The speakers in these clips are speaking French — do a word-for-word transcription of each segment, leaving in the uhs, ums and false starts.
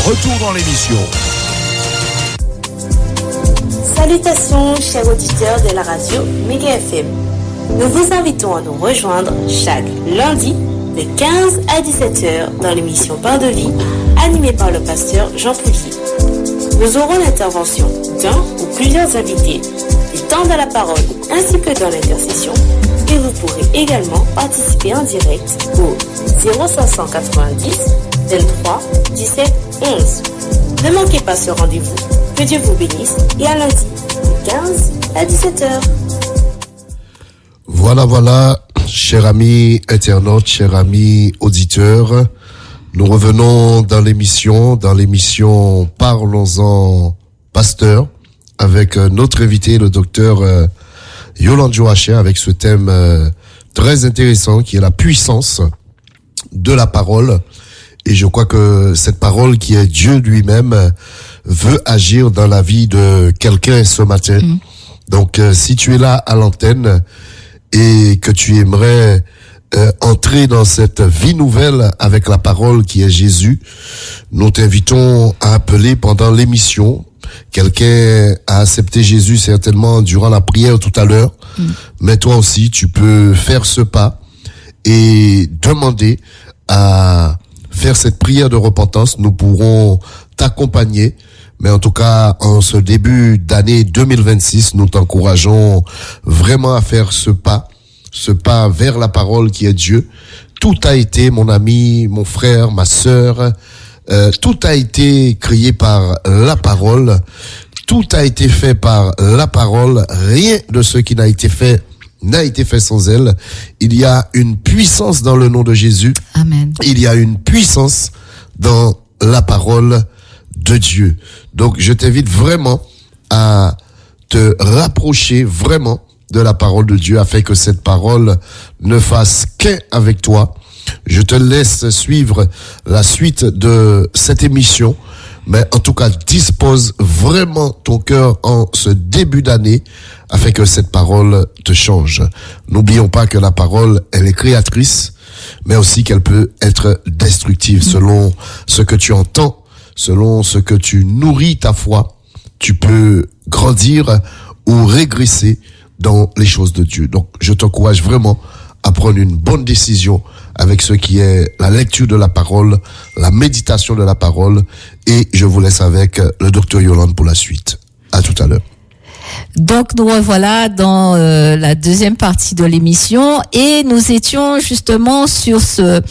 retour dans l'émission. Salutations, chers auditeurs de la radio Méga F M. Nous vous invitons à nous rejoindre chaque lundi de quinze à dix-sept heures dans l'émission Pain de vie, animée par le pasteur Jean Poulier. Nous aurons l'intervention d'un ou plusieurs invités, du temps de la parole ainsi que dans l'intercession, et vous pourrez également participer en direct au zéro cinq cent quatre-vingt-dix, vingt-trois, dix-sept, onze. Ne manquez pas ce rendez-vous. Que Dieu vous bénisse et à lundi de quinze à dix-sept heures. Voilà, voilà, chers amis internautes, chers amis auditeurs, nous revenons dans l'émission, dans l'émission Parlons-en Pasteur, avec notre invité, le docteur euh, Yolande Joachim, avec ce thème euh, très intéressant qui est la puissance de la parole. Et je crois que cette parole qui est Dieu lui-même euh, veut agir dans la vie de quelqu'un ce matin. Mmh. Donc, euh, si tu es là à l'antenne et que tu aimerais euh, entrer dans cette vie nouvelle avec la parole qui est Jésus, nous t'invitons à appeler pendant l'émission. Quelqu'un a accepté Jésus certainement durant la prière tout à l'heure, mmh. mais toi aussi tu peux faire ce pas et demander à faire cette prière de repentance. Nous pourrons t'accompagner, mais en tout cas en ce début d'année deux mille vingt-six, nous t'encourageons vraiment à faire ce pas, ce pas vers la parole qui est Dieu. Tout a été, mon ami, mon frère, ma sœur, Euh, tout a été créé par la parole, tout a été fait par la parole, rien de ce qui n'a été fait n'a été fait sans elle. Il y a une puissance dans le nom de Jésus. Amen. Il y a une puissance dans la parole de Dieu. Donc je t'invite vraiment à te rapprocher vraiment de la parole de Dieu afin que cette parole ne fasse qu'un avec toi. Je te laisse suivre la suite de cette émission, mais en tout cas, dispose vraiment ton cœur en ce début d'année afin que cette parole te change. N'oublions pas que la parole, elle est créatrice, mais aussi qu'elle peut être destructive. Selon ce que tu entends, selon ce que tu nourris ta foi, tu peux grandir ou régresser dans les choses de Dieu. Donc, je t'encourage vraiment à prendre une bonne décision avec ce qui est la lecture de la parole, la méditation de la parole, et je vous laisse avec le docteur Yolande pour la suite. À tout à l'heure. Donc nous revoilà dans euh, la deuxième partie de l'émission et nous étions justement sur ce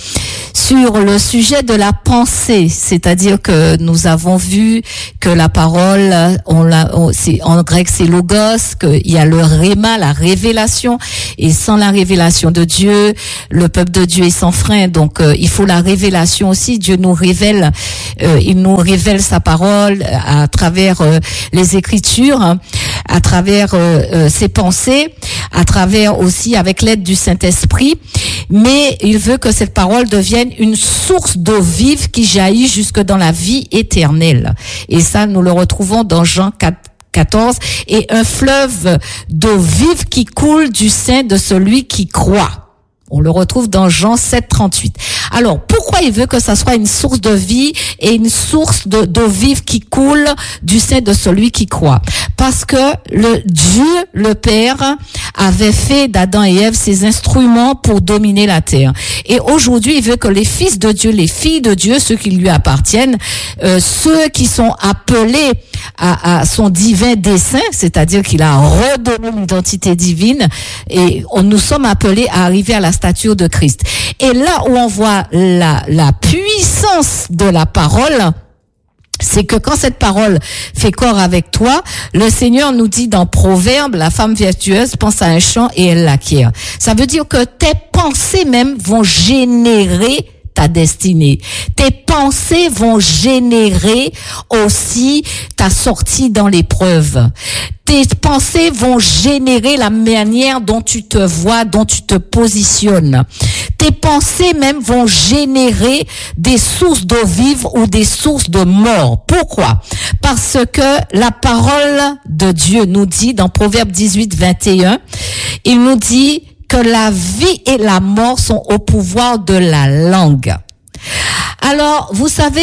sur le sujet de la pensée, c'est-à-dire que nous avons vu que la parole, on l'a, on, c'est, en grec c'est logos, qu'il y a le réma, la révélation, et sans la révélation de Dieu, le peuple de Dieu est sans frein. Donc euh, il faut la révélation aussi. Dieu nous révèle, euh, il nous révèle sa parole à travers euh, les Écritures, hein, à travers euh, euh, ses pensées, à travers aussi avec l'aide du Saint-Esprit, mais il veut que cette parole devienne une source d'eau vive qui jaillit jusque dans la vie éternelle. Et ça, nous le retrouvons dans Jean quatre, quatorze, et un fleuve d'eau vive qui coule du sein de celui qui croit. On le retrouve dans Jean sept, trente-huit. Alors, pourquoi il veut que ça soit une source de vie et une source de, d'eau vive qui coule du sein de celui qui croit? Parce que le Dieu, le Père, avait fait d'Adam et Ève ses instruments pour dominer la terre. Et aujourd'hui, il veut que les fils de Dieu, les filles de Dieu, ceux qui lui appartiennent, euh, ceux qui sont appelés à, à son divin dessein, c'est-à-dire qu'il a redonné l'identité divine, et on, nous sommes appelés à arriver à la stature de Christ. Et là où on voit la, la puissance de la parole, c'est que quand cette parole fait corps avec toi, le Seigneur nous dit dans Proverbe, la femme vertueuse pense à un champ et elle l'acquiert. Ça veut dire que tes pensées même vont générer ta destinée. Tes pensées vont générer aussi ta sortie dans l'épreuve. Tes pensées vont générer la manière dont tu te vois, dont tu te positionnes. Tes pensées même vont générer des sources d'eau vive ou des sources de mort. Pourquoi? Parce que la parole de Dieu nous dit dans Proverbe dix-huit, vingt et un, il nous dit que la vie et la mort sont au pouvoir de la langue. Alors, vous savez,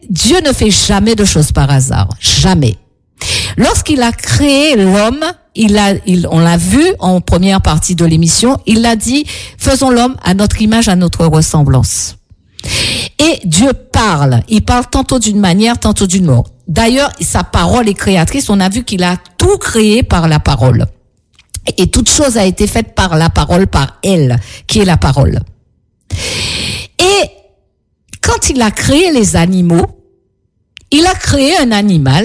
Dieu ne fait jamais de choses par hasard. Jamais. Lorsqu'il a créé l'homme, il a, il, on l'a vu en première partie de l'émission, il a dit, faisons l'homme à notre image, à notre ressemblance. Et Dieu parle. Il parle tantôt d'une manière, tantôt d'une autre. D'ailleurs, sa parole est créatrice. On a vu qu'il a tout créé par la parole. Et toute chose a été faite par la parole, par elle, qui est la parole. Et quand il a créé les animaux, il a créé un animal.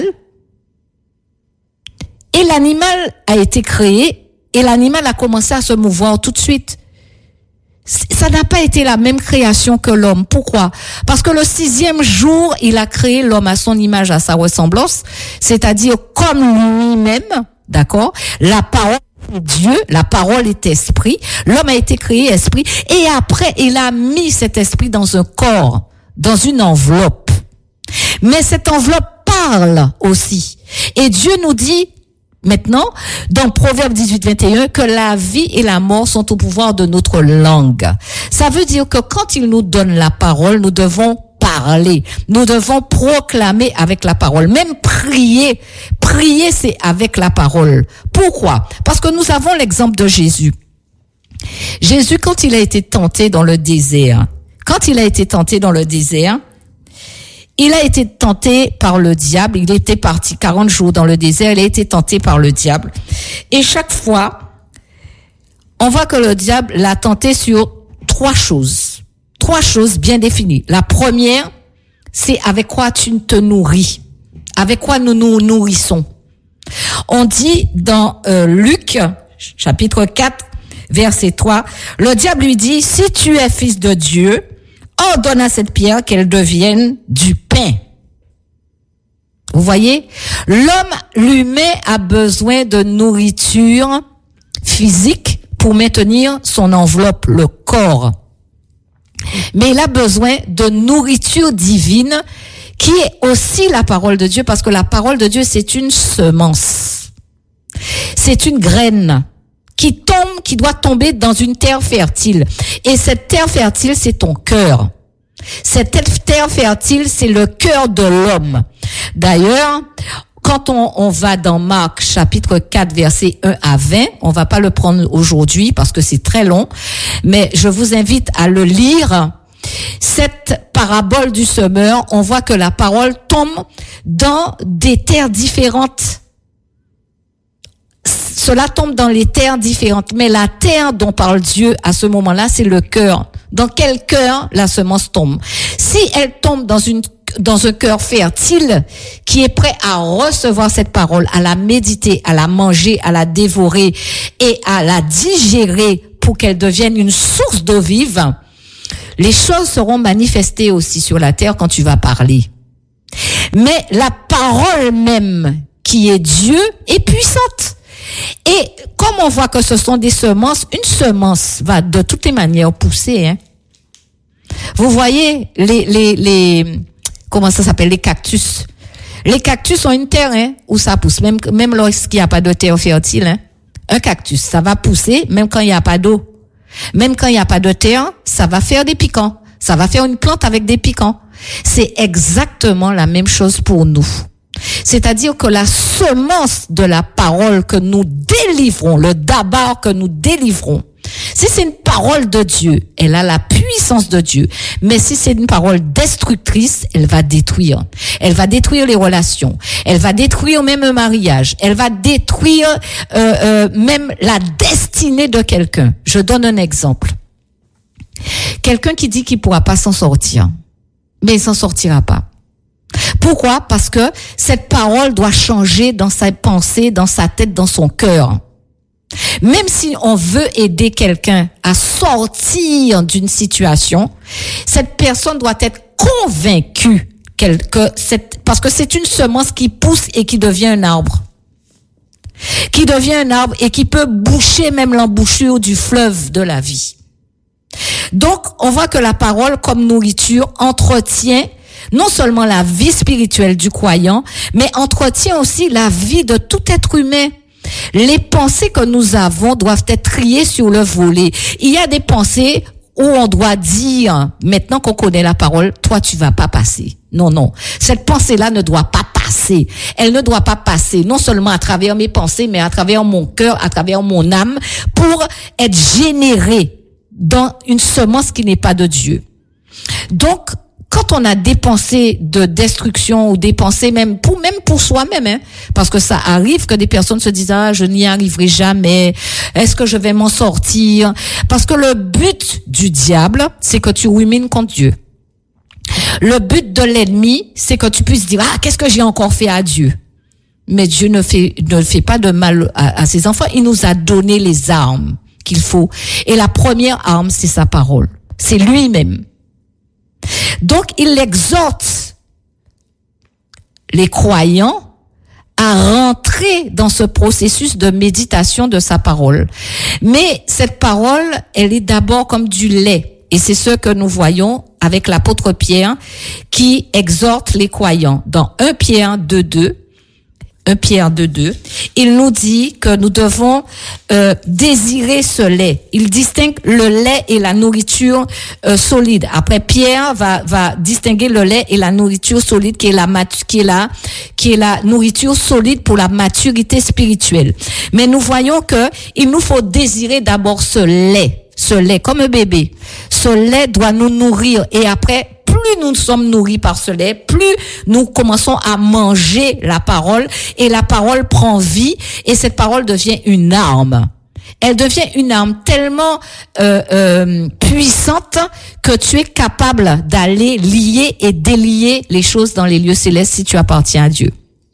Et l'animal a été créé et l'animal a commencé à se mouvoir tout de suite. Ça n'a pas été la même création que l'homme. Pourquoi? Parce que le sixième jour, il a créé l'homme à son image, à sa ressemblance, c'est-à-dire comme lui-même, d'accord? La parole est Dieu, la parole est esprit. L'homme a été créé esprit et après, il a mis cet esprit dans un corps, dans une enveloppe. Mais cette enveloppe parle aussi. Et Dieu nous dit, maintenant, dans Proverbe dix-huit, vingt et un, que la vie et la mort sont au pouvoir de notre langue. Ça veut dire que quand il nous donne la parole, nous devons parler. Nous devons proclamer avec la parole. Même prier. Prier, c'est avec la parole. Pourquoi? Parce que nous avons l'exemple de Jésus. Jésus, quand il a été tenté dans le désert, quand il a été tenté dans le désert, il a été tenté par le diable. Il était parti quarante jours dans le désert. Il a été tenté par le diable. Et chaque fois, on voit que le diable l'a tenté sur trois choses. Trois choses bien définies. La première, c'est avec quoi tu te nourris. Avec quoi nous nous nourrissons. On dit dans euh, Luc, chapitre quatre, verset trois, le diable lui dit, si tu es fils de Dieu, ordonne à cette pierre qu'elle devienne du pain. Vous voyez, l'homme lui-même a besoin de nourriture physique pour maintenir son enveloppe, le corps. Mais il a besoin de nourriture divine qui est aussi la parole de Dieu, parce que la parole de Dieu, c'est une semence. C'est une graine qui tombe, qui doit tomber dans une terre fertile. Et cette terre fertile, c'est ton cœur. Cette terre fertile, c'est le cœur de l'homme. D'ailleurs, quand on, on va dans Marc, chapitre quatre, versets un à vingt, on va pas le prendre aujourd'hui parce que c'est très long, mais je vous invite à le lire. Cette parabole du semeur, on voit que la parole tombe dans des terres différentes. Cela tombe dans les terres différentes. Mais la terre dont parle Dieu à ce moment-là, c'est le cœur. Dans quel cœur la semence tombe? Si elle tombe dans une dans un cœur fertile qui est prêt à recevoir cette parole, à la méditer, à la manger, à la dévorer et à la digérer pour qu'elle devienne une source d'eau vive, les choses seront manifestées aussi sur la terre quand tu vas parler. Mais la parole même qui est Dieu est puissante. Et comme on voit que ce sont des semences, une semence va de toutes les manières pousser. Hein. Vous voyez les les les comment ça s'appelle, les cactus. Les cactus ont une terre hein, où ça pousse, même même lorsqu'il n'y a pas de terre fertile. Hein. Un cactus, ça va pousser même quand il n'y a pas d'eau. Même quand il n'y a pas de terre, ça va faire des piquants. Ça va faire une plante avec des piquants. C'est exactement la même chose pour nous. C'est-à-dire que la semence de la parole que nous délivrons, le d'abord que nous délivrons, si c'est une parole de Dieu, elle a la puissance de Dieu. Mais si c'est une parole destructrice, elle va détruire. Elle va détruire les relations. Elle va détruire même un mariage. Elle va détruire euh, euh, même la destinée de quelqu'un. Je donne un exemple. Quelqu'un qui dit qu'il pourra pas s'en sortir, mais il s'en sortira pas. Pourquoi? Parce que cette parole doit changer dans sa pensée, dans sa tête, dans son cœur. Même si on veut aider quelqu'un à sortir d'une situation, cette personne doit être convaincue qu'elle, que cette, parce que c'est une semence qui pousse et qui devient un arbre. Qui devient un arbre et qui peut boucher même l'embouchure du fleuve de la vie. Donc, on voit que la parole, comme nourriture, entretient non seulement la vie spirituelle du croyant, mais entretient aussi la vie de tout être humain. Les pensées que nous avons doivent être triées sur le volet. Il y a des pensées où on doit dire, maintenant qu'on connaît la parole, toi tu vas pas passer. Non, non. Cette pensée-là ne doit pas passer. Elle ne doit pas passer non seulement à travers mes pensées, mais à travers mon cœur, à travers mon âme, pour être générée dans une semence qui n'est pas de Dieu. Donc, quand on a des pensées de destruction ou des pensées même pour même pour soi-même, hein, parce que ça arrive que des personnes se disent ah je n'y arriverai jamais, est-ce que je vais m'en sortir? Parce que le but du diable, c'est que tu rumines contre Dieu. Le but de l'ennemi, c'est que tu puisses dire ah qu'est-ce que j'ai encore fait à Dieu? Mais Dieu ne fait ne fait pas de mal à, à ses enfants. Il nous a donné les armes qu'il faut. Et la première arme, c'est sa parole. C'est lui-même. Donc, il exhorte les croyants à rentrer dans ce processus de méditation de sa parole. Mais cette parole, elle est d'abord comme du lait. Et c'est ce que nous voyons avec l'apôtre Pierre qui exhorte les croyants. Dans un Pierre deux deux, un Pierre deux deux, il nous dit que nous devons euh, désirer ce lait. Il distingue le lait et la nourriture euh, solide. Après, Pierre va va distinguer le lait et la nourriture solide, qui est la mat- qui est la qui est la nourriture solide pour la maturité spirituelle. Mais nous voyons que il nous faut désirer d'abord ce lait, ce lait comme un bébé. Ce lait doit nous nourrir et après plus nous sommes nourris par ce lait, plus nous commençons à manger la parole et la parole prend vie et cette parole devient une arme. Elle devient une arme tellement euh, euh, puissante que tu es capable d'aller lier et délier les choses dans les lieux célestes si tu appartiens à Dieu.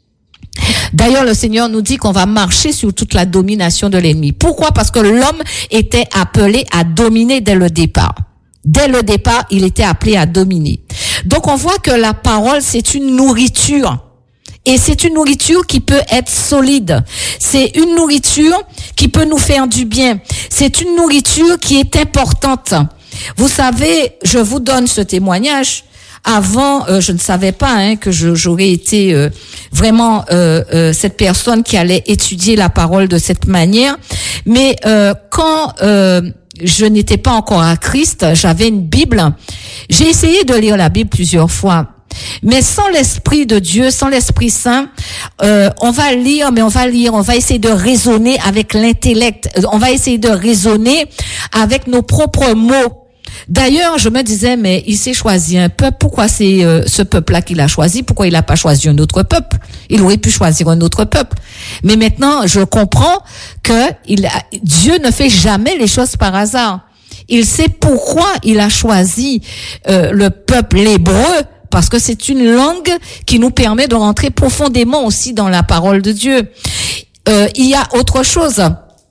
D'ailleurs, le Seigneur nous dit qu'on va marcher sur toute la domination de l'ennemi. Pourquoi? Parce que l'homme était appelé à dominer dès le départ. Dès le départ, il était appelé à dominer. Donc, on voit que la parole, c'est une nourriture. Et c'est une nourriture qui peut être solide. C'est une nourriture qui peut nous faire du bien. C'est une nourriture qui est importante. Vous savez, je vous donne ce témoignage. Avant, euh, je ne savais pas hein, que je, j'aurais été euh, vraiment euh, euh, cette personne qui allait étudier la parole de cette manière. Mais euh, quand... Euh, je n'étais pas encore à Christ, j'avais une Bible. J'ai essayé de lire la Bible plusieurs fois. Mais sans l'Esprit de Dieu, sans l'Esprit Saint, euh, on va lire, mais on va lire, on va essayer de raisonner avec l'intellect. On va essayer de raisonner avec nos propres mots. D'ailleurs, je me disais, mais il s'est choisi un peuple. Pourquoi c'est euh, ce peuple-là qu'il a choisi? Pourquoi il n'a pas choisi un autre peuple? Il aurait pu choisir un autre peuple. Mais maintenant, je comprends que il a, Dieu ne fait jamais les choses par hasard. Il sait pourquoi il a choisi euh, le peuple hébreu, parce que c'est une langue qui nous permet de rentrer profondément aussi dans la parole de Dieu. Euh, il y a autre chose.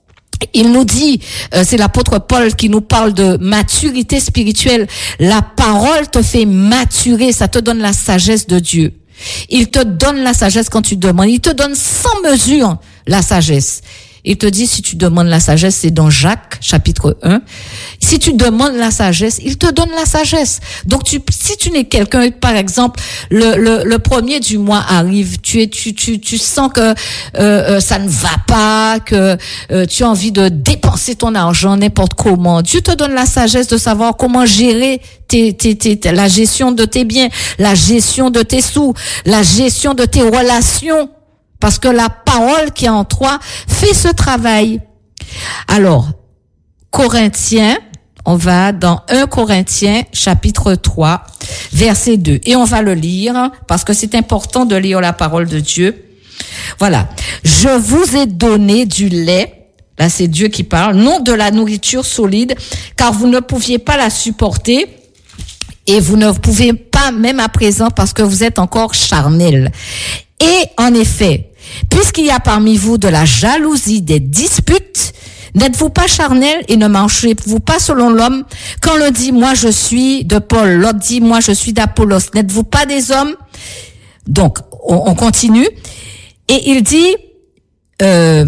Il nous dit, euh, c'est l'apôtre Paul qui nous parle de maturité spirituelle. La parole te fait maturer, ça te donne la sagesse de Dieu. Il te donne la sagesse quand tu demandes. Il te donne sans mesure la sagesse. Il te dit, si tu demandes la sagesse, c'est dans Jacques, chapitre un. Si tu demandes la sagesse, il te donne la sagesse. Donc, tu, si tu n'es quelqu'un, par exemple, le, le, le premier du mois arrive, tu es, tu, tu, tu sens que, euh, euh, ça ne va pas, que, euh, tu as envie de dépenser ton argent n'importe comment. Dieu te donne la sagesse de savoir comment gérer tes, tes, tes, la gestion de tes biens, la gestion de tes sous, la gestion de tes relations. Parce que la parole qui est en toi fait ce travail. Alors, Corinthiens, on va dans un Corinthiens, chapitre trois, verset deux. Et on va le lire, parce que c'est important de lire la parole de Dieu. Voilà. Je vous ai donné du lait, là c'est Dieu qui parle, non de la nourriture solide, car vous ne pouviez pas la supporter, et vous ne pouvez pas même à présent, parce que vous êtes encore charnel. Et en effet, puisqu'il y a parmi vous de la jalousie, des disputes, n'êtes-vous pas charnel et ne marchez-vous pas selon l'homme? Quand l'un dit, moi je suis de Paul, l'autre dit, moi je suis d'Apollos, n'êtes-vous pas des hommes? Donc, on, on continue. Et il dit, euh,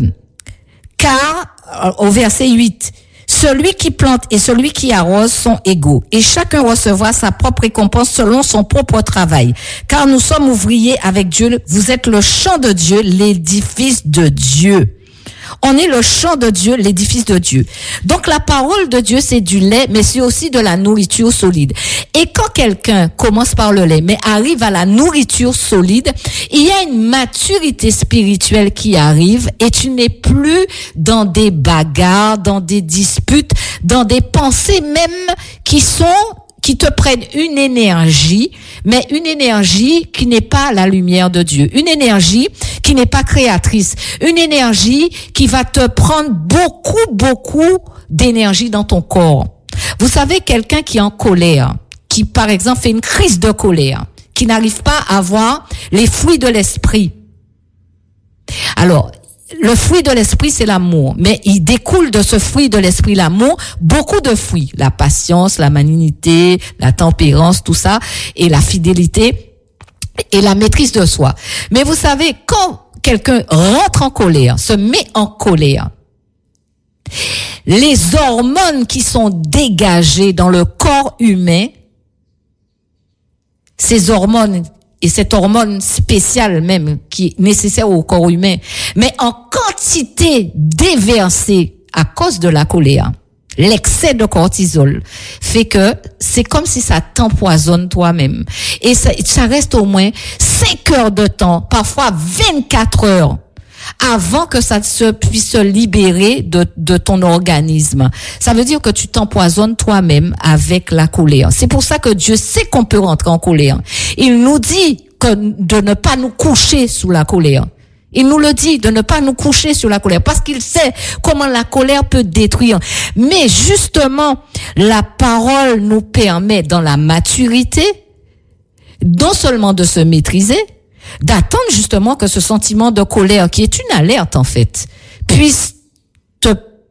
car, au verset huit, celui qui plante et celui qui arrose sont égaux, et chacun recevra sa propre récompense selon son propre travail. Car nous sommes ouvriers avec Dieu, vous êtes le champ de Dieu, l'édifice de Dieu. On est le champ de Dieu, l'édifice de Dieu. Donc la parole de Dieu, c'est du lait, mais c'est aussi de la nourriture solide. Et quand quelqu'un commence par le lait, mais arrive à la nourriture solide, il y a une maturité spirituelle qui arrive et tu n'es plus dans des bagarres, dans des disputes, dans des pensées même qui sont qui te prennent une énergie, mais une énergie qui n'est pas la lumière de Dieu, une énergie qui n'est pas créatrice, une énergie qui va te prendre beaucoup, beaucoup d'énergie dans ton corps. Vous savez, quelqu'un qui est en colère, qui par exemple fait une crise de colère, qui n'arrive pas à voir les fruits de l'esprit. Alors, le fruit de l'esprit, c'est l'amour. Mais il découle de ce fruit de l'esprit, l'amour, beaucoup de fruits. La patience, la malignité, la tempérance, tout ça, et la fidélité, et la maîtrise de soi. Mais vous savez, quand quelqu'un rentre en colère, se met en colère, les hormones qui sont dégagées dans le corps humain, ces hormones, et cette hormone spéciale même qui est nécessaire au corps humain, mais en quantité déversée à cause de la colère, l'excès de cortisol fait que c'est comme si ça t'empoisonne toi-même. Et ça, ça reste au moins cinq heures de temps, parfois vingt-quatre heures, avant que ça se puisse se libérer de, de ton organisme. Ça veut dire que tu t'empoisonnes toi-même avec la colère. C'est pour ça que Dieu sait qu'on peut rentrer en colère. Il nous dit que de ne pas nous coucher sous la colère. Il nous le dit, de ne pas nous coucher sur la colère, parce qu'il sait comment la colère peut détruire. Mais justement, la parole nous permet, dans la maturité, non seulement de se maîtriser, d'attendre justement que ce sentiment de colère, qui est une alerte en fait, puisse te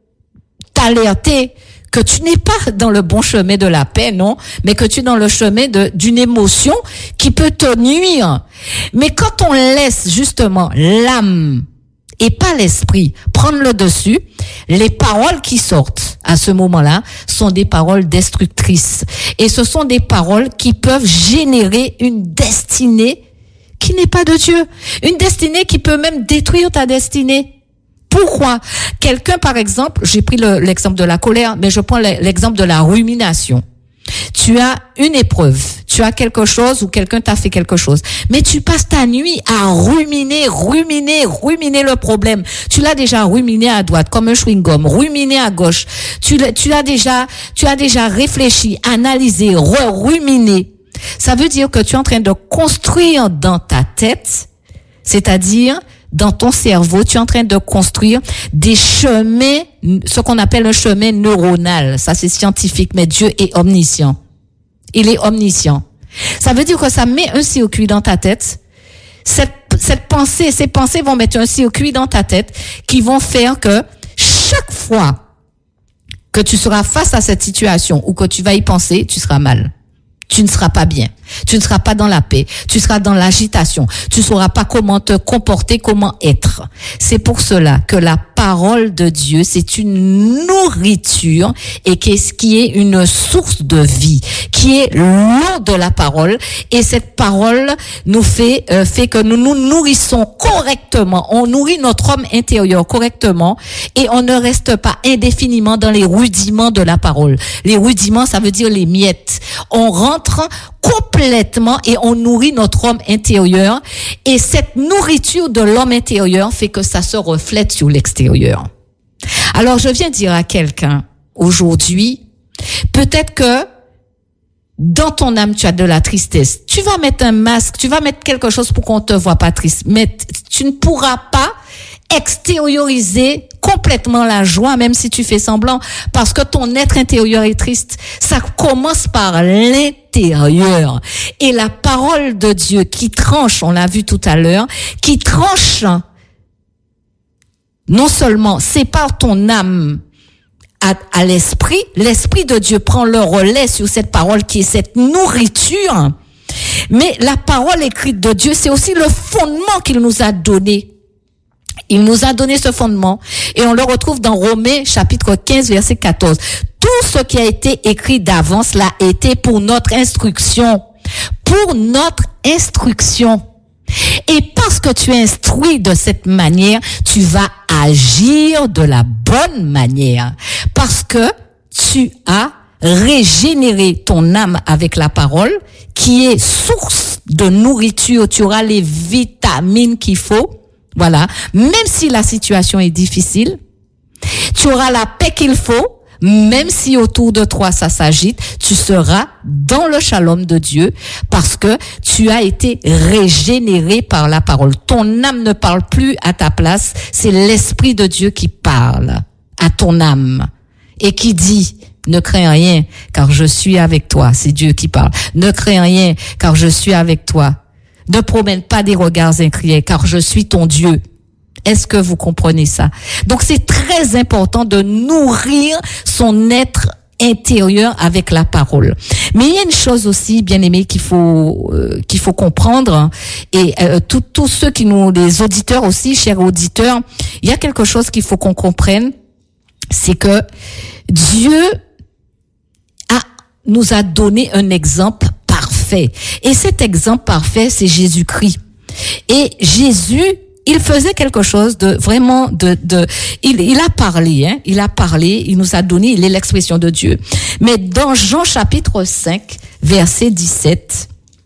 t'alerter que tu n'es pas dans le bon chemin de la paix, non, mais que tu es dans le chemin de, d'une émotion qui peut te nuire. Mais quand on laisse justement l'âme et pas l'esprit prendre le dessus, les paroles qui sortent à ce moment-là sont des paroles destructrices. Et ce sont des paroles qui peuvent générer une destinée qui n'est pas de Dieu. Une destinée qui peut même détruire ta destinée. Pourquoi? Quelqu'un, par exemple, j'ai pris le, l'exemple de la colère, mais je prends l'exemple de la rumination. Tu as une épreuve, tu as quelque chose ou quelqu'un t'a fait quelque chose, mais tu passes ta nuit à ruminer, ruminer, ruminer le problème. Tu l'as déjà ruminé à droite comme un chewing-gum, ruminé à gauche. Tu, tu l'as déjà, tu as déjà réfléchi, analysé, ruminé. Ça veut dire que tu es en train de construire dans ta tête, c'est-à-dire dans ton cerveau, tu es en train de construire des chemins, ce qu'on appelle un chemin neuronal. Ça, c'est scientifique, mais Dieu est omniscient. Il est omniscient. Ça veut dire que ça met un circuit dans ta tête. Cette, cette pensée, ces pensées vont mettre un circuit dans ta tête qui vont faire que chaque fois que tu seras face à cette situation ou que tu vas y penser, tu seras mal. Tu ne seras pas bien. Tu ne seras pas dans la paix. Tu seras dans l'agitation. Tu ne sauras pas comment te comporter, comment être. C'est pour cela que la parole de Dieu, c'est une nourriture et qu'est-ce qui est une source de vie, qui est l'eau de la parole. Et cette parole nous fait, euh, fait que nous nous nourrissons correctement. On nourrit notre homme intérieur correctement et on ne reste pas indéfiniment dans les rudiments de la parole. Les rudiments, ça veut dire les miettes. On rentre complètement et on nourrit notre homme intérieur et cette nourriture de l'homme intérieur fait que ça se reflète sur l'extérieur. Alors je viens dire à quelqu'un aujourd'hui, peut-être que dans ton âme tu as de la tristesse, tu vas mettre un masque, tu vas mettre quelque chose pour qu'on te voit pas triste, mais tu ne pourras pas extérioriser complètement la joie, même si tu fais semblant, parce que ton être intérieur est triste. Ça commence par l'intérieur. Et la parole de Dieu qui tranche, on l'a vu tout à l'heure, qui tranche, non seulement sépare ton âme à, à l'esprit, l'esprit de Dieu prend le relais sur cette parole qui est cette nourriture, mais la parole écrite de Dieu, c'est aussi le fondement qu'il nous a donné. Il nous a donné ce fondement et on le retrouve dans Romains chapitre quinze verset quatorze. Tout ce qui a été écrit d'avance l'a été pour notre instruction. Pour notre instruction. Et parce que tu es instruit de cette manière, tu vas agir de la bonne manière. Parce que tu as régénéré ton âme avec la parole, qui est source de nourriture. Tu auras les vitamines qu'il faut. Voilà. Même si la situation est difficile, tu auras la paix qu'il faut. Même si autour de toi ça s'agite, tu seras dans le shalom de Dieu parce que tu as été régénéré par la parole. Ton âme ne parle plus à ta place, c'est l'Esprit de Dieu qui parle à ton âme et qui dit: ne crains rien car je suis avec toi. C'est Dieu qui parle. Ne crains rien car je suis avec toi. Ne promène pas des regards inquiets car je suis ton Dieu. Est-ce que vous comprenez ça? Donc c'est très important de nourrir son être intérieur avec la parole. Mais il y a une chose aussi, bien aimé, qu'il faut euh, qu'il faut comprendre, et euh, tous ceux qui nous, les auditeurs aussi, chers auditeurs, il y a quelque chose qu'il faut qu'on comprenne, c'est que Dieu a nous a donné un exemple parfait, et cet exemple parfait, c'est Jésus-Christ. Et Jésus, il faisait quelque chose de vraiment de de il il a parlé hein il a parlé il nous a donné il est l'expression de Dieu. Mais dans Jean chapitre cinq verset dix-sept,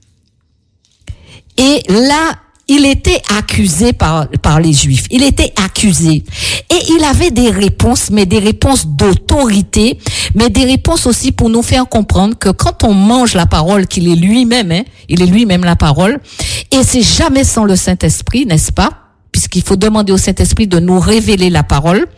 et là il était accusé par par les Juifs. Il était accusé et il avait des réponses, mais des réponses d'autorité, mais des réponses aussi pour nous faire comprendre que quand on mange la parole, qu'il est lui-même hein, il est lui-même la parole, et c'est jamais sans le Saint-Esprit, n'est-ce pas? Puisqu'il faut demander au Saint-Esprit de nous révéler la parole,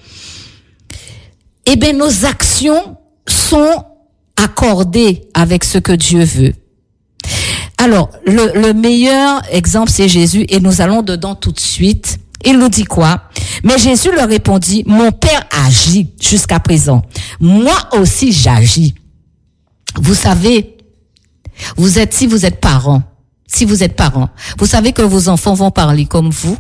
eh bien, nos actions sont accordées avec ce que Dieu veut. Alors, le, le meilleur exemple, c'est Jésus, et nous allons dedans tout de suite. Il nous dit quoi? Mais Jésus leur répondit: mon Père agit jusqu'à présent. Moi aussi, j'agis. Vous savez, vous êtes, si vous êtes parents, si vous êtes parents, vous savez que vos enfants vont parler comme vous.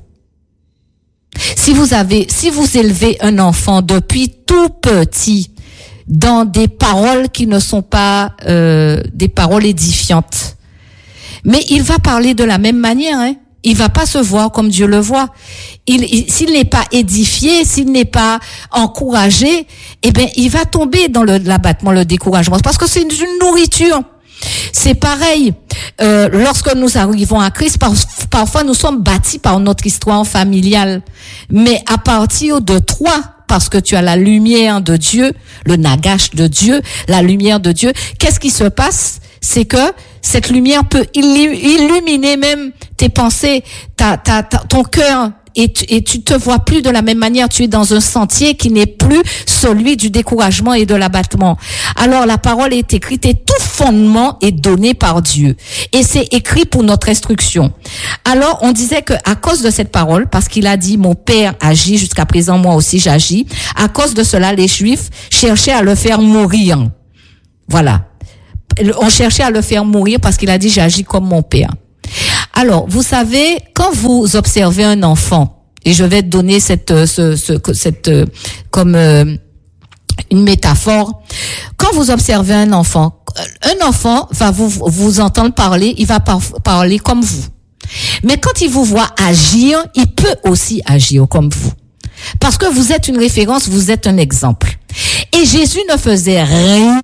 Si vous avez, si vous élevez un enfant depuis tout petit dans des paroles qui ne sont pas euh, des paroles édifiantes, mais il va parler de la même manière, hein. Il va pas se voir comme Dieu le voit. Il, il, s'il n'est pas édifié, s'il n'est pas encouragé, eh ben, il va tomber dans le, l'abattement, le découragement, parce que c'est une, une nourriture. C'est pareil, euh, lorsque nous arrivons à Christ, par, parfois nous sommes bâtis par notre histoire familiale. Mais à partir de toi, parce que tu as la lumière de Dieu, le nagash de Dieu, la lumière de Dieu, qu'est-ce qui se passe? C'est que cette lumière peut illuminer même tes pensées, ta, ta, ta, ton cœur, et tu, et tu te vois plus de la même manière. Tu es dans un sentier qui n'est plus celui du découragement et de l'abattement. Alors la parole est écrite et tout fondement est donné par Dieu. Et c'est écrit pour notre instruction. Alors on disait que à cause de cette parole, parce qu'il a dit mon Père agit jusqu'à présent, moi aussi j'agis, à cause de cela les Juifs cherchaient à le faire mourir. Voilà. On cherchait à le faire mourir parce qu'il a dit j'agis comme mon Père. Alors, vous savez, quand vous observez un enfant, et je vais te donner cette, ce, ce, cette, comme euh, une métaphore, quand vous observez un enfant, un enfant va vous, vous entendre parler, il va par, parler comme vous. Mais quand il vous voit agir, il peut aussi agir comme vous. Parce que vous êtes une référence, vous êtes un exemple. Et Jésus ne faisait rien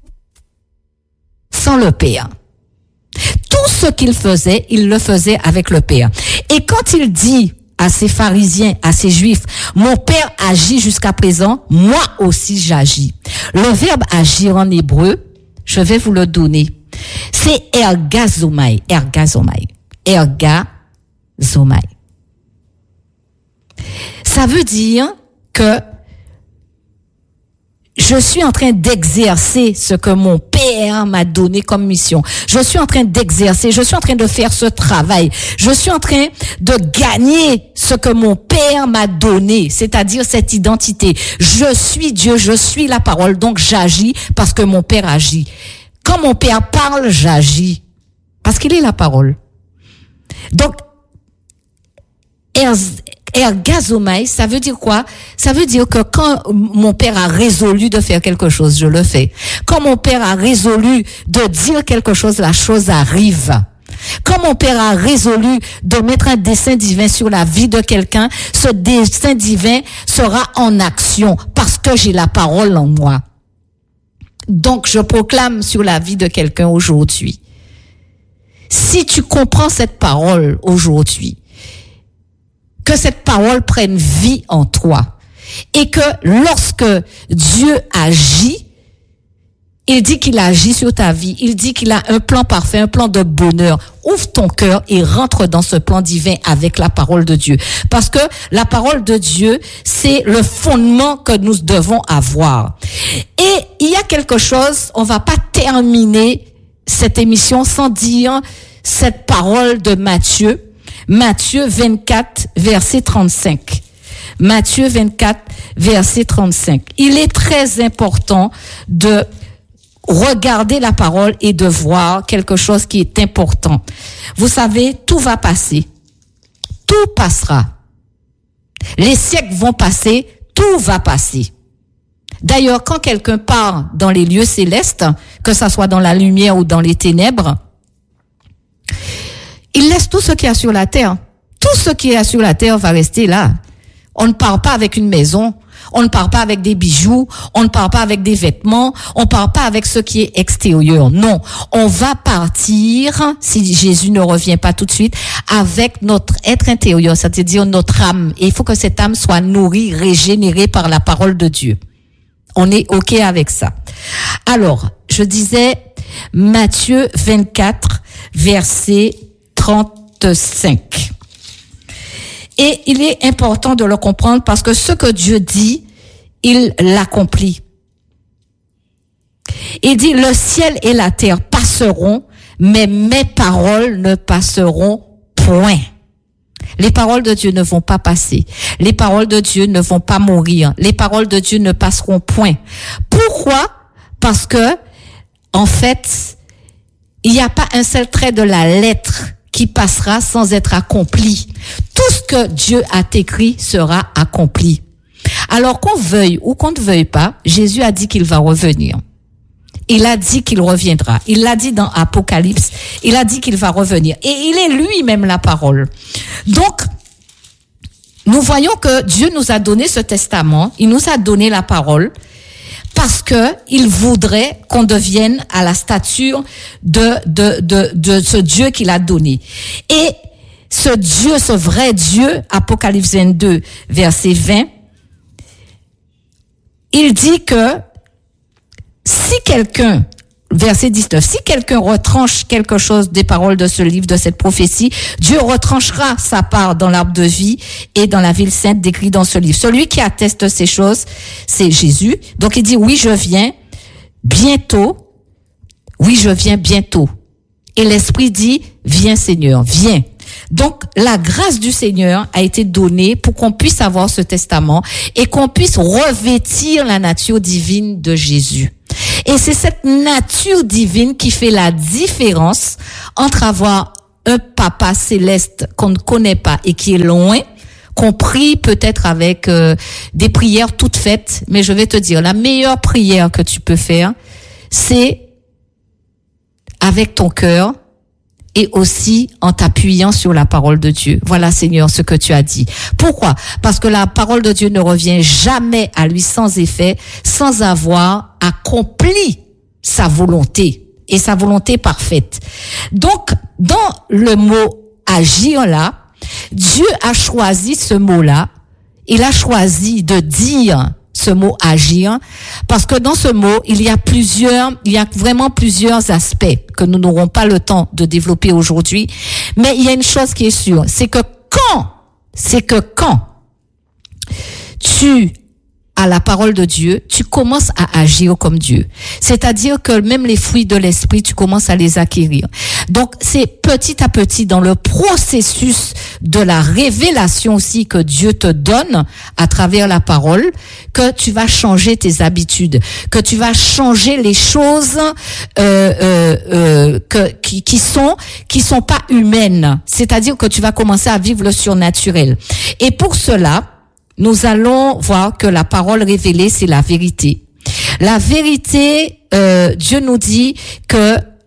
sans le Père. Tout ce qu'il faisait, il le faisait avec le Père. Et quand il dit à ces pharisiens, à ces juifs, mon Père agit jusqu'à présent, moi aussi j'agis. Le verbe agir en hébreu, je vais vous le donner. C'est ergazomai, ergazomai, ergazomai. Ça veut dire que je suis en train d'exercer ce que mon Père m'a donné comme mission. Je suis en train d'exercer, je suis en train de faire ce travail. Je suis en train de gagner ce que mon Père m'a donné, c'est-à-dire cette identité. Je suis Dieu, je suis la parole, donc j'agis parce que mon Père agit. Quand mon Père parle, j'agis parce qu'il est la parole. Donc, ergazomai, ça veut dire quoi? Ça veut dire que quand mon Père a résolu de faire quelque chose, je le fais. Quand mon Père a résolu de dire quelque chose, la chose arrive. Quand mon Père a résolu de mettre un dessein divin sur la vie de quelqu'un, ce dessein divin sera en action parce que j'ai la parole en moi. Donc, je proclame sur la vie de quelqu'un aujourd'hui. Si tu comprends cette parole aujourd'hui, que cette parole prenne vie en toi et que lorsque Dieu agit, il dit qu'il agit sur ta vie. Il dit qu'il a un plan parfait, un plan de bonheur. Ouvre ton cœur et rentre dans ce plan divin avec la parole de Dieu. Parce que la parole de Dieu, c'est le fondement que nous devons avoir. Et il y a quelque chose, on va pas terminer cette émission sans dire cette parole de Matthieu. Matthieu vingt-quatre, verset trente-cinq. Matthieu vingt-quatre, verset trente-cinq. Il est très important de regarder la parole et de voir quelque chose qui est important. Vous savez, tout va passer. Tout passera. Les siècles vont passer, tout va passer. D'ailleurs, quand quelqu'un part dans les lieux célestes, que ça soit dans la lumière ou dans les ténèbres, il laisse tout ce qu'il y a sur la terre. Tout ce qu'il y a sur la terre va rester là. On ne part pas avec une maison. On ne part pas avec des bijoux, on ne part pas avec des vêtements, on ne part pas avec ce qui est extérieur. Non, on va partir, si Jésus ne revient pas tout de suite, avec notre être intérieur, c'est-à-dire notre âme. Et il faut que cette âme soit nourrie, régénérée par la parole de Dieu. On est OK avec ça. Alors, je disais Matthieu vingt-quatre, verset trente-cinq. Et il est important de le comprendre parce que ce que Dieu dit, il l'accomplit. Il dit, le ciel et la terre passeront, mais mes paroles ne passeront point. Les paroles de Dieu ne vont pas passer. Les paroles de Dieu ne vont pas mourir. Les paroles de Dieu ne passeront point. Pourquoi? Parce que, en fait, il n'y a pas un seul trait de la lettre qui passera sans être accompli. Tout ce que Dieu a écrit sera accompli. Alors qu'on veuille ou qu'on ne veuille pas, Jésus a dit qu'il va revenir. Il a dit qu'il reviendra. Il l'a dit dans Apocalypse. Il a dit qu'il va revenir. Et il est lui-même la parole. Donc, nous voyons que Dieu nous a donné ce testament. Il nous a donné la parole. Parce que il voudrait qu'on devienne à la stature de, de, de, de ce Dieu qu'il a donné. Et ce Dieu, ce vrai Dieu, Apocalypse vingt-deux, verset vingt, il dit que si quelqu'un, verset dix-neuf, si quelqu'un retranche quelque chose des paroles de ce livre, de cette prophétie, Dieu retranchera sa part dans l'arbre de vie et dans la ville sainte décrite dans ce livre. Celui qui atteste ces choses, c'est Jésus. Donc il dit, oui, je viens bientôt. Oui, je viens bientôt. Et l'Esprit dit, viens Seigneur, viens. Donc, la grâce du Seigneur a été donnée pour qu'on puisse avoir ce testament et qu'on puisse revêtir la nature divine de Jésus. Et c'est cette nature divine qui fait la différence entre avoir un papa céleste qu'on ne connaît pas et qui est loin, qu'on prie peut-être avec euh, des prières toutes faites, mais je vais te dire, la meilleure prière que tu peux faire, c'est avec ton cœur et aussi en t'appuyant sur la parole de Dieu. Voilà, Seigneur, ce que tu as dit. Pourquoi? Parce que la parole de Dieu ne revient jamais à lui sans effet, sans avoir accompli sa volonté et sa volonté parfaite. Donc, dans le mot agir là, Dieu a choisi ce mot-là. Il a choisi de dire ce mot agir, parce que dans ce mot, il y a plusieurs, il y a vraiment plusieurs aspects que nous n'aurons pas le temps de développer aujourd'hui. Mais il y a une chose qui est sûre, c'est que quand, c'est que quand tu as la parole de Dieu, tu commences à agir comme Dieu. C'est-à-dire que même les fruits de l'esprit, tu commences à les acquérir. Donc, c'est petit à petit dans le processus de la révélation aussi que Dieu te donne à travers la parole que tu vas changer tes habitudes, que tu vas changer les choses euh, euh, euh, que, qui, qui sont qui sont pas humaines. C'est-à-dire que tu vas commencer à vivre le surnaturel. Et pour cela, nous allons voir que la parole révélée, c'est la vérité. La vérité, euh, Dieu nous dit que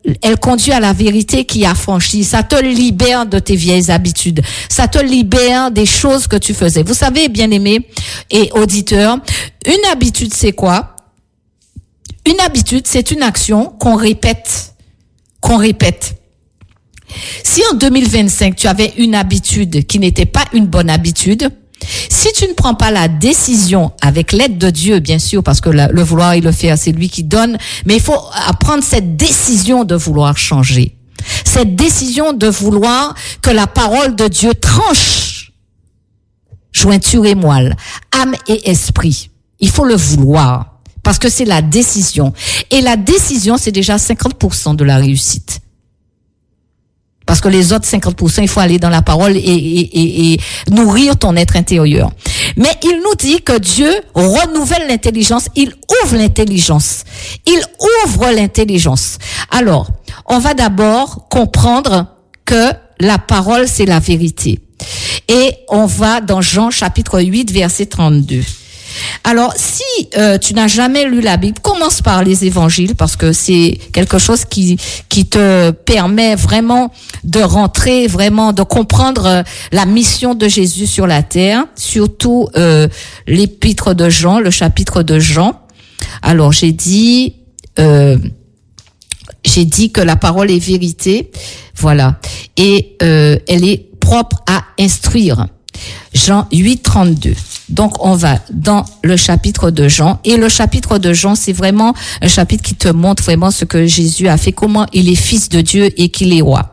elle conduit à la vérité qui affranchit. Ça te libère de tes vieilles habitudes. Ça te libère des choses que tu faisais. Vous savez, bien-aimés et auditeurs, une habitude, c'est quoi? Une habitude, c'est une action qu'on répète, qu'on répète. Si en deux mille vingt-cinq, tu avais une habitude qui n'était pas une bonne habitude, si tu ne prends pas la décision avec l'aide de Dieu, bien sûr, parce que le vouloir et le faire, c'est lui qui donne, mais il faut prendre cette décision de vouloir changer. Cette décision de vouloir que la parole de Dieu tranche jointure et moelle, âme et esprit. Il faut le vouloir, parce que c'est la décision. Et la décision, c'est déjà cinquante pour cent de la réussite. Parce que les autres cinquante pour cent, il faut aller dans la parole et, et, et, et nourrir ton être intérieur. Mais il nous dit que Dieu renouvelle l'intelligence, il ouvre l'intelligence. Il ouvre l'intelligence. Alors, on va d'abord comprendre que la parole, c'est la vérité. Et on va dans Jean chapitre huit, verset trente-deux. Alors, si euh, tu n'as jamais lu la Bible, commence par les évangiles parce que c'est quelque chose qui qui te permet vraiment de rentrer, vraiment de comprendre la mission de Jésus sur la terre, surtout euh, l'épître de Jean, le chapitre de Jean. Alors, j'ai dit euh, j'ai dit que la parole est vérité, voilà, et euh, elle est propre à instruire. Jean huit, trente-deux. Donc, on va dans le chapitre de Jean. Et le chapitre de Jean, c'est vraiment un chapitre qui te montre vraiment ce que Jésus a fait, comment il est fils de Dieu et qu'il est roi.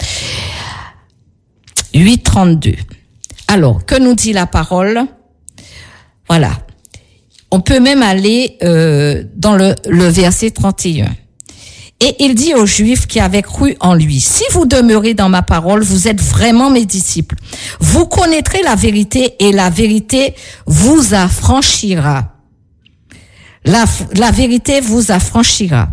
huit, trente-deux. Alors, que nous dit la parole? Voilà. On peut même aller euh, dans le, le verset trente et un. Et il dit aux Juifs qui avaient cru en lui, si vous demeurez dans ma parole, vous êtes vraiment mes disciples. Vous connaîtrez la vérité et la vérité vous affranchira. La, la vérité vous affranchira.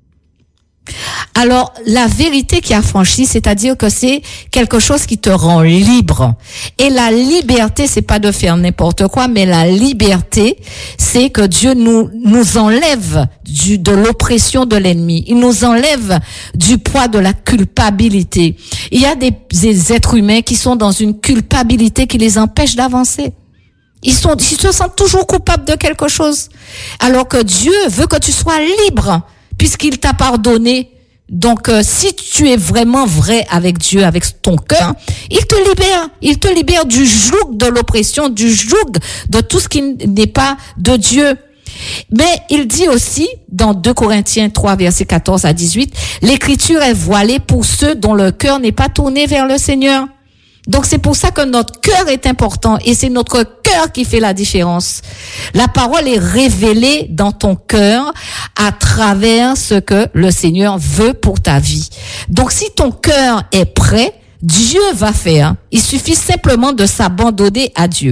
Alors, la vérité qui affranchit, c'est-à-dire que c'est quelque chose qui te rend libre. Et la liberté, c'est pas de faire n'importe quoi, mais la liberté, c'est que Dieu nous, nous enlève du, de l'oppression de l'ennemi. Il nous enlève du poids de la culpabilité. Il y a des, des êtres humains qui sont dans une culpabilité qui les empêche d'avancer. Ils sont, ils se sentent toujours coupables de quelque chose. Alors que Dieu veut que tu sois libre, puisqu'il t'a pardonné. Donc, euh, si tu es vraiment vrai avec Dieu, avec ton cœur, il te libère. Il te libère du joug de l'oppression, du joug de tout ce qui n'est pas de Dieu. Mais il dit aussi, dans deux Corinthiens trois, versets quatorze à dix-huit, l'écriture est voilée pour ceux dont le cœur n'est pas tourné vers le Seigneur. Donc, c'est pour ça que notre cœur est important et c'est notre cœur qui fait la différence. La parole est révélée dans ton cœur à travers ce que le Seigneur veut pour ta vie. Donc, si ton cœur est prêt, Dieu va faire. Il suffit simplement de s'abandonner à Dieu.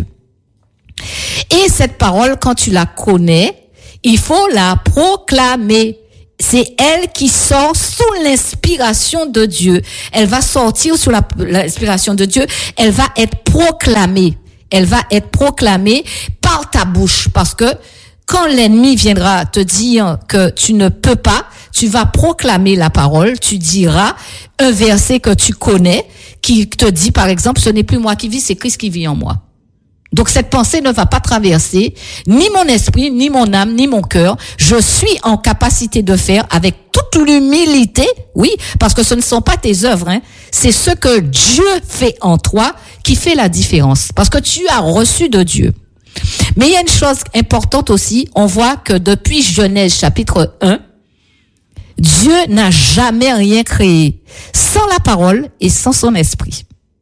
Et cette parole, quand tu la connais, il faut la proclamer. C'est elle qui sort sous l'inspiration de Dieu. Elle va sortir sous la, l'inspiration de Dieu. Elle va être proclamée. Elle va être proclamée par ta bouche. Parce que quand l'ennemi viendra te dire que tu ne peux pas, tu vas proclamer la parole. Tu diras un verset que tu connais qui te dit, par exemple, ce n'est plus moi qui vis, c'est Christ qui vit en moi. Donc cette pensée ne va pas traverser ni mon esprit, ni mon âme, ni mon cœur. Je suis en capacité de faire avec toute l'humilité, oui, parce que ce ne sont pas tes œuvres, hein. C'est ce que Dieu fait en toi qui fait la différence, parce que tu as reçu de Dieu. Mais il y a une chose importante aussi, on voit que depuis Genèse chapitre un, Dieu n'a jamais rien créé sans la parole et sans son esprit.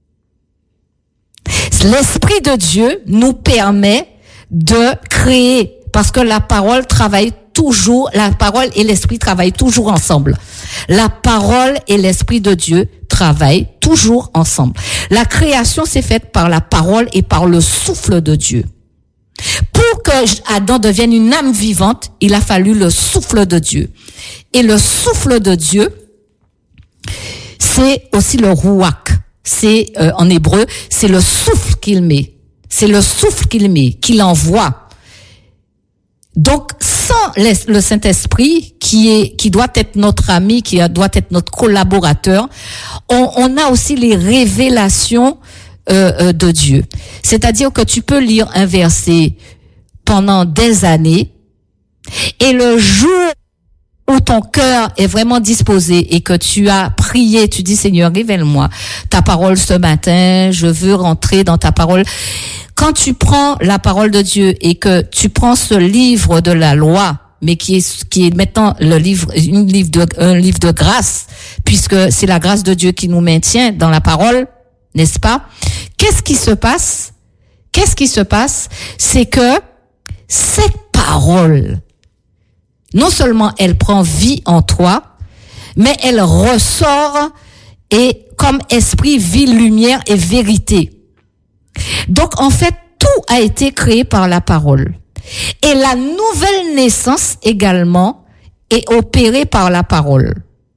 L'Esprit de Dieu nous permet de créer, parce que la parole travaille toujours, la parole et l'Esprit travaillent toujours ensemble. La parole et l'Esprit de Dieu travaillent toujours ensemble. La création s'est faite par la parole et par le souffle de Dieu. Pour que Adam devienne une âme vivante, il a fallu le souffle de Dieu. Et le souffle de Dieu, c'est aussi le rouach. C'est euh, en hébreu, c'est le souffle qu'il met. C'est le souffle qu'il met, qu'il envoie. Donc, sans le Saint-Esprit, qui est, qui doit être notre ami, qui doit être notre collaborateur, on, on a aussi les révélations euh, euh, de Dieu. C'est-à-dire que tu peux lire un verset pendant des années, et le jour où ton cœur est vraiment disposé et que tu as prié, tu dis Seigneur, révèle-moi ta parole ce matin, je veux rentrer dans ta parole. Quand tu prends la parole de Dieu et que tu prends ce livre de la loi, mais qui est qui est maintenant le livre une livre de un livre de grâce, puisque c'est la grâce de Dieu qui nous maintient dans la parole, n'est-ce pas? Qu'est-ce qui se passe? Qu'est-ce qui se passe? C'est que cette parole, non seulement elle prend vie en toi, mais elle ressort et comme esprit, vie, lumière et vérité. Donc, en fait, tout a été créé par la parole. Et la nouvelle naissance également est opérée par la parole.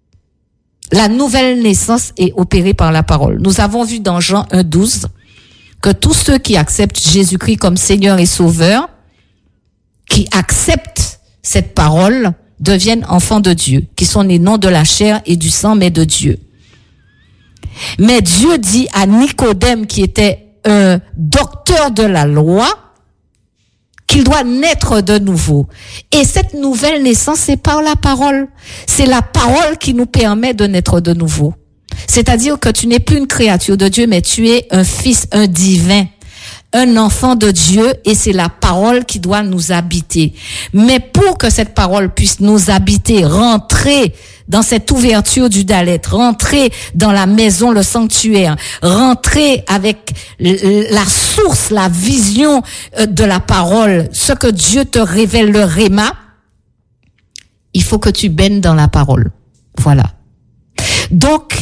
La nouvelle naissance est opérée par la parole. Nous avons vu dans Jean un douze que tous ceux qui acceptent Jésus-Christ comme Seigneur et Sauveur, qui acceptent cette parole, deviennent enfants de Dieu, qui sont nés non de la chair et du sang, mais de Dieu. Mais Dieu dit à Nicodème, qui était un docteur de la loi, qu'il doit naître de nouveau. Et cette nouvelle naissance, c'est par la parole. C'est la parole qui nous permet de naître de nouveau. C'est-à-dire que tu n'es plus une créature de Dieu, mais tu es un fils, un divin, un enfant de Dieu, et c'est la parole qui doit nous habiter. Mais pour que cette parole puisse nous habiter, rentrer dans cette ouverture du Dalet, rentrer dans la maison, le sanctuaire, rentrer avec la source, la vision de la parole, ce que Dieu te révèle, le réma, il faut que tu baignes dans la parole. Voilà. Donc,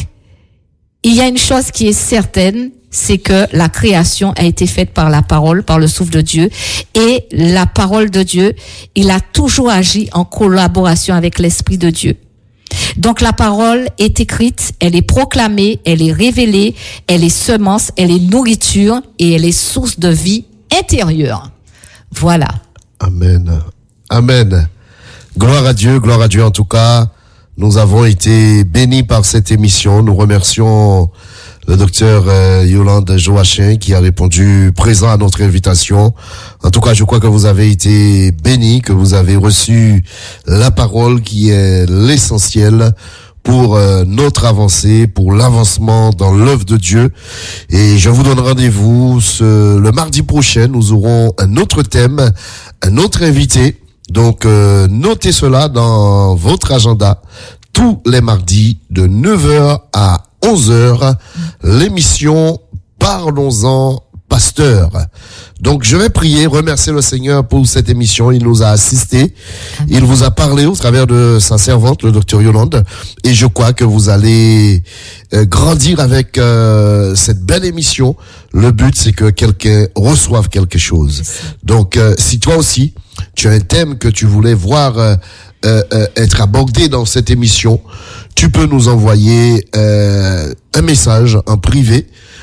il y a une chose qui est certaine, c'est que la création a été faite par la parole, par le souffle de Dieu, et la parole de Dieu, il a toujours agi en collaboration avec l'Esprit de Dieu. Donc la parole est écrite, elle est proclamée, elle est révélée, elle est semence, elle est nourriture et elle est source de vie intérieure. Voilà. Amen. Amen. Gloire à Dieu, gloire à Dieu en tout cas. Nous avons été bénis par cette émission. Nous remercions le docteur euh, Yolande Joachim qui a répondu présent à notre invitation. En tout cas, je crois que vous avez été bénis, que vous avez reçu la parole qui est l'essentiel pour euh, notre avancée, pour l'avancement dans l'œuvre de Dieu. Et je vous donne rendez-vous ce, le mardi prochain. Nous aurons un autre thème, un autre invité. Donc, euh, notez cela dans votre agenda. Tous les mardis de neuf heures à onze heures, l'émission Parlons-en Pasteur. Donc, je vais prier, remercier le Seigneur pour cette émission. Il nous a assistés. Il vous a parlé au travers de sa servante, le docteur Yolande. Et je crois que vous allez euh, grandir avec euh, cette belle émission. Le but, c'est que quelqu'un reçoive quelque chose. Donc, euh, si toi aussi, tu as un thème que tu voulais voir euh, euh, euh, être abordé dans cette émission, tu peux nous envoyer euh, un message en privé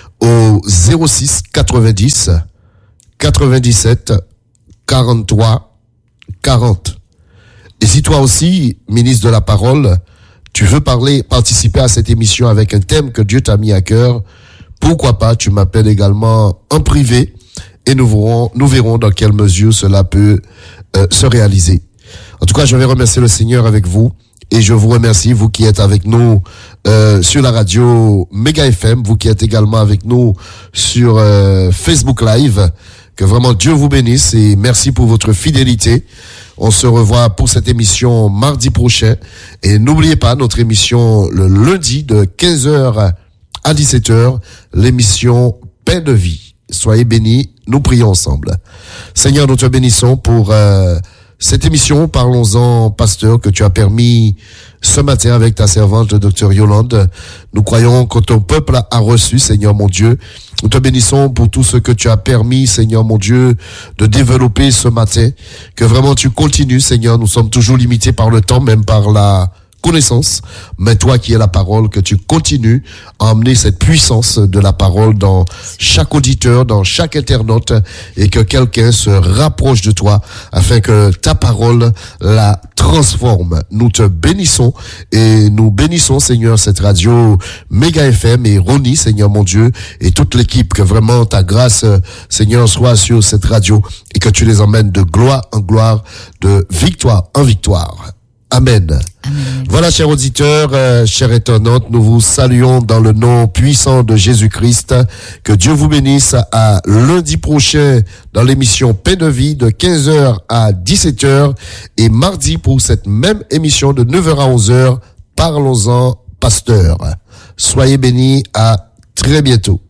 au zéro six quatre-vingt-dix quatre-vingt-dix-sept quarante-trois quarante. Et si toi aussi, ministre de la parole, tu veux parler, participer à cette émission avec un thème que Dieu t'a mis à cœur, pourquoi pas, tu m'appelles également en privé et nous verrons, nous verrons dans quelle mesure cela peut euh, se réaliser. En tout cas, je vais remercier le Seigneur avec vous. Et je vous remercie, vous qui êtes avec nous euh, sur la radio Méga F M, vous qui êtes également avec nous sur euh, Facebook Live. Que vraiment Dieu vous bénisse et merci pour votre fidélité. On se revoit pour cette émission mardi prochain. Et n'oubliez pas notre émission le lundi de quinze heures à dix-sept heures, l'émission Paix de vie. Soyez bénis, nous prions ensemble. Seigneur, nous te bénissons pour... Euh, cette émission, Parlons-en Pasteur, que tu as permis ce matin avec ta servante, le docteur Yolande. Nous croyons que ton peuple a reçu, Seigneur mon Dieu. Nous te bénissons pour tout ce que tu as permis, Seigneur mon Dieu, de développer ce matin. Que vraiment tu continues, Seigneur. Nous sommes toujours limités par le temps, même par la connaissance, mais toi qui es la parole, que tu continues à emmener cette puissance de la parole dans chaque auditeur, dans chaque internaute, et que quelqu'un se rapproche de toi afin que ta parole la transforme. Nous te bénissons et nous bénissons, Seigneur, cette radio Méga F M et Ronnie, Seigneur mon Dieu, et toute l'équipe, que vraiment ta grâce, Seigneur, soit sur cette radio et que tu les emmènes de gloire en gloire, de victoire en victoire. Amen. Amen. Voilà, chers auditeurs, euh, chers internautes, nous vous saluons dans le nom puissant de Jésus-Christ. Que Dieu vous bénisse. À lundi prochain dans l'émission Paix de Vie de quinze heures à dix-sept heures et mardi pour cette même émission de neuf heures à onze heures. Parlons-en, pasteur. Soyez bénis. À très bientôt.